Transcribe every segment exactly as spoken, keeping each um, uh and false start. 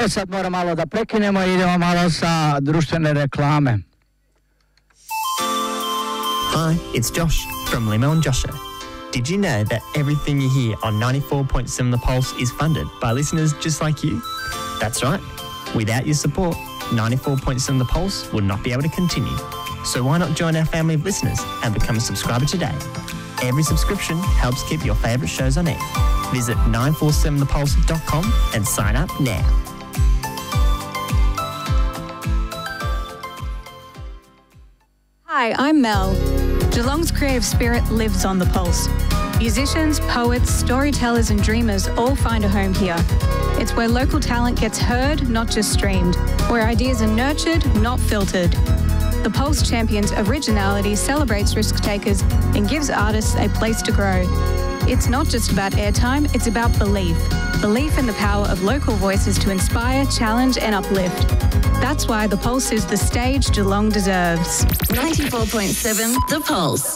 E sad mora malo da prekinemo i idemo malo sa društvene reklame. Hi, it's Josh from Limo and Josher. Did you know that everything you hear on ninety-four point seven The Pulse is funded by listeners just like you? That's right. Without your support, ninety-four point seven The Pulse would not be able to continue. So why not join our family of listeners and become a subscriber today? Every subscription helps keep your favourite shows on air. Visit nine four seven the pulse dot com and sign up now. Hi, I'm Mel. Geelong's creative spirit lives on The Pulse. Musicians, poets, storytellers and dreamers all find a home here. It's where local talent gets heard, not just streamed. Where ideas are nurtured, not filtered. The Pulse champions originality, celebrates risk takers and gives artists a place to grow. It's not just about airtime, it's about belief. Belief in the power of local voices to inspire, challenge and uplift. That's why The Pulse is the stage Geelong deserves. ninety-four point seven The Pulse.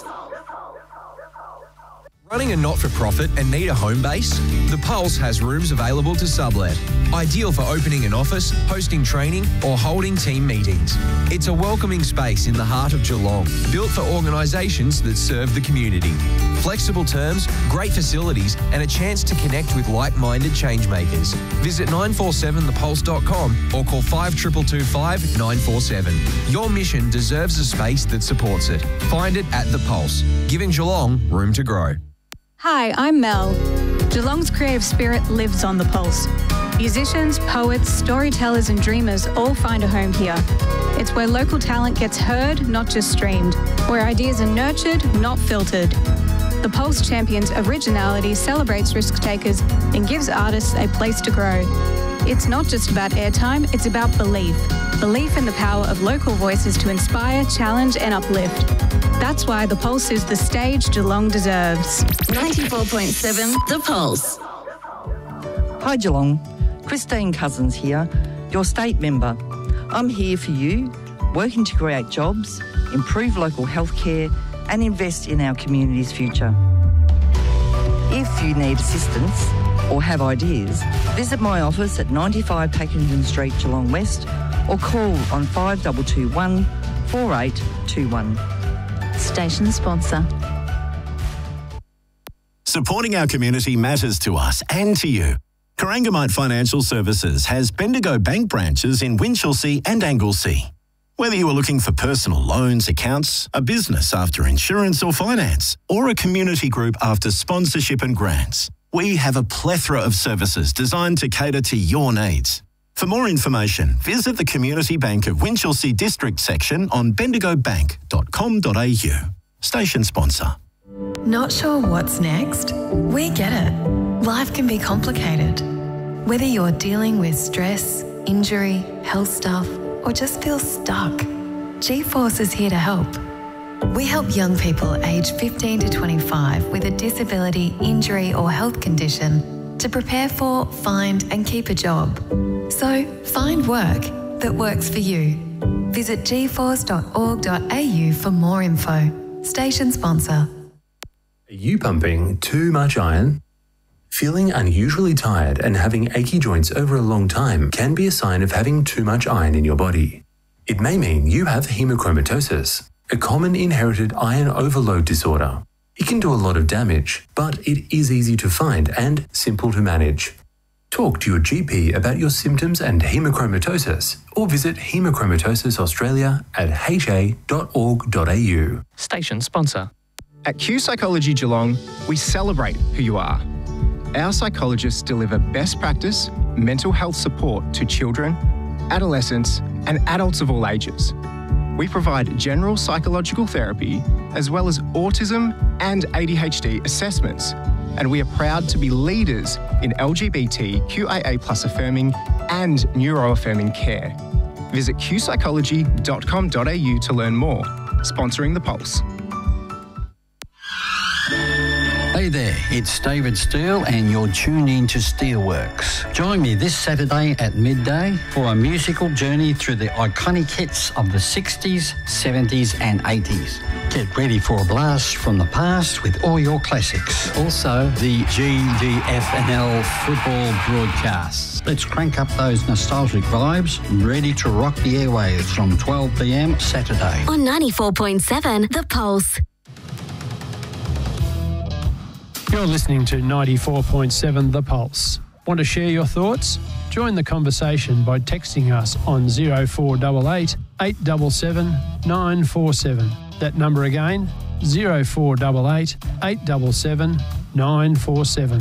Running a not-for-profit and need a home base? The Pulse has rooms available to sublet. Ideal for opening an office, hosting training or holding team meetings. It's a welcoming space in the heart of Geelong, built for organisations that serve the community. Flexible terms, great facilities and a chance to connect with like-minded changemakers. Visit nine four seven the pulse dot com or call five two two two five nine four seven. Your mission deserves a space that supports it. Find it at The Pulse, giving Geelong room to grow. Hi, I'm Mel. Geelong's creative spirit lives on The Pulse. Musicians, poets, storytellers and dreamers all find a home here. It's where local talent gets heard, not just streamed. Where ideas are nurtured, not filtered. The Pulse champions originality, celebrates risk takers and gives artists a place to grow. It's not just about airtime, it's about belief. Belief in the power of local voices to inspire, challenge and uplift. That's why The Pulse is the stage Geelong deserves. ninety-four point seven The Pulse. Hi Geelong, Christine Cousins here, your state member. I'm here for you, working to create jobs, improve local healthcare and invest in our community's future. If you need assistance or have ideas, visit my office at ninety-five Packington Street, Geelong West or call on five two two one, four eight two one. Station sponsor. Supporting our community matters to us and to you. Corangamite Financial Services has Bendigo Bank branches in Winchelsea and Anglesea. Whether you are looking for personal loans, accounts, a business after insurance or finance, or a community group after sponsorship and grants, we have a plethora of services designed to cater to your needs. For more information, visit the Community Bank of Winchelsea District section on bendigo bank dot com dot a u. Station sponsor. Not sure what's next? We get it. Life can be complicated. Whether you're dealing with stress, injury, health stuff, or just feel stuck, G-Force is here to help. We help young people aged fifteen to twenty-five with a disability, injury or health condition to prepare for, find and keep a job. So find work that works for you. Visit g force dot org dot a u for more info. Station sponsor. Are you pumping too much iron? Feeling unusually tired and having achy joints over a long time can be a sign of having too much iron in your body. It may mean you have hemochromatosis, a common inherited iron overload disorder. It can do a lot of damage, but it is easy to find and simple to manage. Talk to your G P about your symptoms and hemochromatosis or visit Hemochromatosis Australia at h a dot org dot a u. Station sponsor. At Q Psychology Geelong, we celebrate who you are. Our psychologists deliver best practice mental health support to children, adolescents and adults of all ages. We provide general psychological therapy as well as autism and A D H D assessments, and we are proud to be leaders in L G B T Q I A plus affirming and neuroaffirming care. Visit q psychology dot com dot a u to learn more. Sponsoring The Pulse. Hey there, It's David Steele and you're tuned in to Steelworks. Join me this Saturday at midday for a musical journey through the iconic hits of the sixties, seventies and eighties. Get ready for a blast from the past with all your classics. Also, the G G F N L football broadcasts. Let's crank up those nostalgic vibes, ready to rock the airwaves from twelve p m Saturday. On ninety-four point seven The Pulse. You're listening to ninety-four point seven The Pulse. Want to share your thoughts? Join the conversation by texting us on oh four eight eight, eight seven seven, nine four seven. That number again, oh four eight eight, eight seven seven, nine four seven.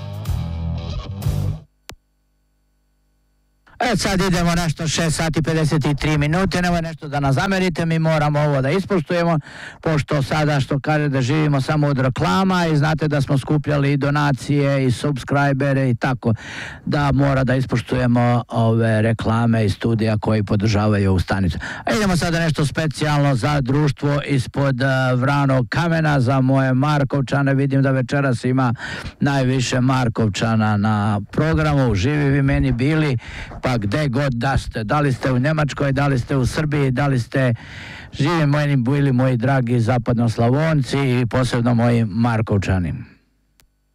E sad idemo nešto šest sati pedeset tri minute, nemoj nešto da nas zamerite, mi moramo ovo da ispoštujemo, pošto sada što kaže da živimo samo od reklama i znate da smo skupljali i donacije i subscribere i tako, da mora da ispoštujemo ove reklame i studija koji podržavaju ovu stanicu. A idemo sada nešto specijalno za društvo ispod uh, Vranog kamena, za moje Markovčane. Vidim da večeras ima najviše Markovčana na programu. Živi vi meni bili, pa gde god da ste, da li ste u Njemačkoj, da li ste u Srbiji, da li ste živi moji bili moji dragi zapadnoslavonci i posebno moji Markovčani.